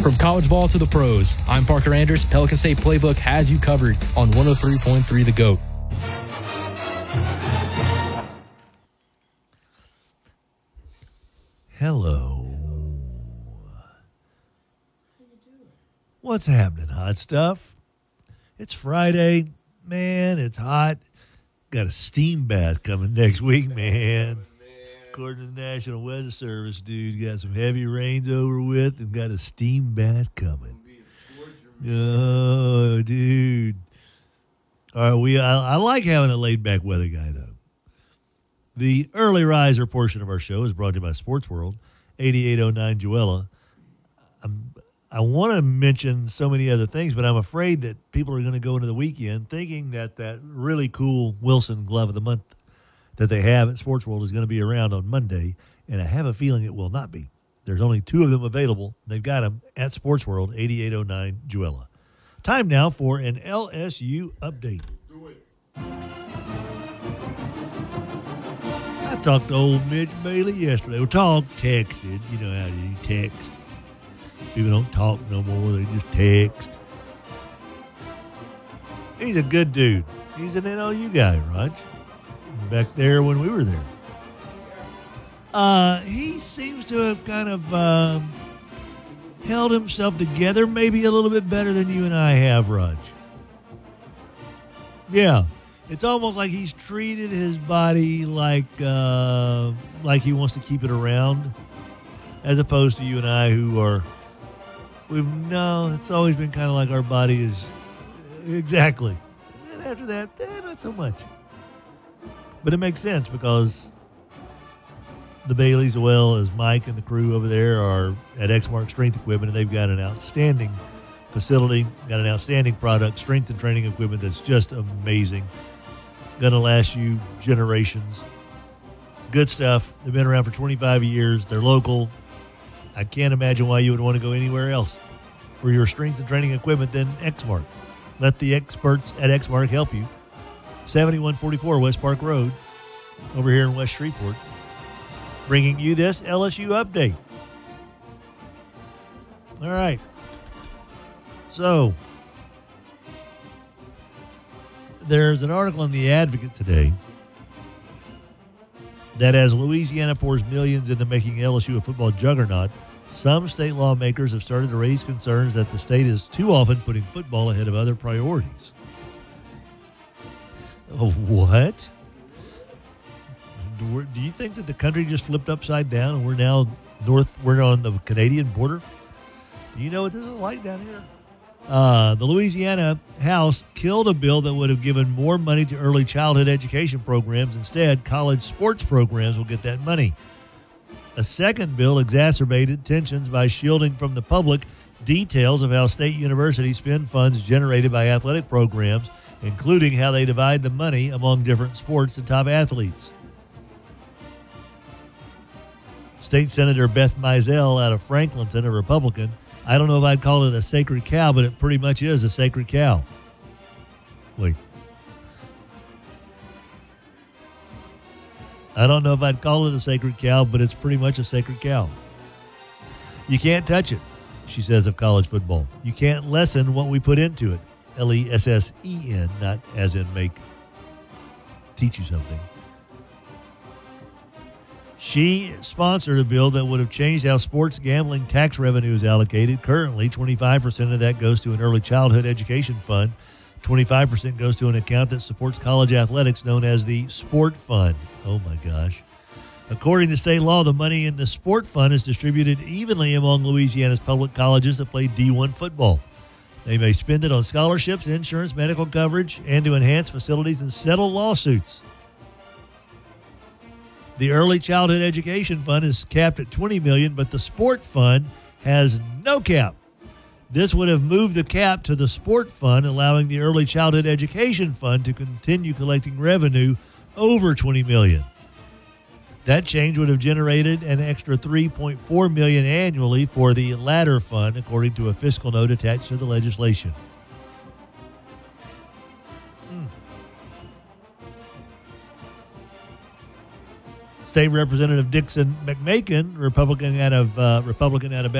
From college ball to the pros, I'm Parker Andrews. Pelican State Playbook has you covered on 103.3 The GOAT. Hello. What's happening, hot stuff? It's Friday. Man, it's hot. Got a steam bath coming next week, man. According to the National Weather Service, dude, got some heavy rains over with and got a steam bath coming. Oh, dude. All right, I like having a laid-back weather guy, though. The early riser portion of our show is brought to you by Sports World, 8809 Joella. I want to mention so many other things, but I'm afraid that people are going to go into the weekend thinking that that really cool Wilson Glove of the Month that they have at Sports World is going to be around on Monday, and I have a feeling it will not be. There's only 2 of them available. They've got them at Sports World, 8809 Joella. Time now for an LSU update. Do it. I talked to old Mitch Bailey yesterday. We texted. You know how you text. People don't talk no more. They just text. He's a good dude. He's an NOU guy, Raj. Back there when we were there. He seems to have kind of held himself together maybe a little bit better than you and I have, Raj. Yeah. It's almost like he's treated his body like he wants to keep it around, as opposed to you and I it's always been kind of like our body is exactly. And after that, not so much. But it makes sense because the Baileys, as well as Mike and the crew over there, are at Exmark Strength Equipment, and they've got an outstanding facility, got an outstanding product, strength and training equipment that's just amazing. Going to last you generations. It's good stuff. They've been around for 25 years. They're local. I can't imagine why you would want to go anywhere else for your strength and training equipment than Exmark. Let the experts at Exmark help you. 7144 West Park Road over here in West Shreveport. Bringing you this LSU update. All right. So, there's an article in The Advocate today that as Louisiana pours millions into making LSU a football juggernaut, some state lawmakers have started to raise concerns that the state is too often putting football ahead of other priorities. Oh, what? Do you think that the country just flipped upside down and we're on the Canadian border? Do you know what this is like down here? The Louisiana House killed a bill that would have given more money to early childhood education programs. Instead, college sports programs will get that money. A second bill exacerbated tensions by shielding from the public details of how state universities spend funds generated by athletic programs, including how they divide the money among different sports and top athletes. State Senator Beth Mizell out of Franklinton, a Republican. I don't know if I'd call it a sacred cow, but it pretty much is a sacred cow. Wait. I don't know if I'd call it a sacred cow, but it's pretty much a sacred cow. You can't touch it, she says of college football. You can't lessen what we put into it. Lessen, not as in teach you something. She sponsored a bill that would have changed how sports gambling tax revenue is allocated. Currently, 25% of that goes to an early childhood education fund. 25% goes to an account that supports college athletics known as the Sport Fund. Oh, my gosh. According to state law, the money in the Sport Fund is distributed evenly among Louisiana's public colleges that play D1 football. They may spend it on scholarships, insurance, medical coverage, and to enhance facilities and settle lawsuits. The Early Childhood Education Fund is capped at $20 million, but the Sport Fund has no cap. This would have moved the cap to the Sport Fund, allowing the Early Childhood Education Fund to continue collecting revenue over $20 million. That change would have generated an extra $3.4 million annually for the latter fund, according to a fiscal note attached to the legislation. State Representative Dixon McMakin, Republican out of